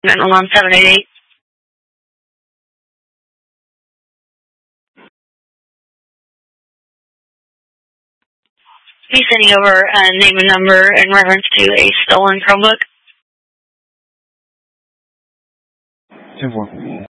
Alarm 788. He's sending over a name and number in reference to a stolen Chromebook. 10-4.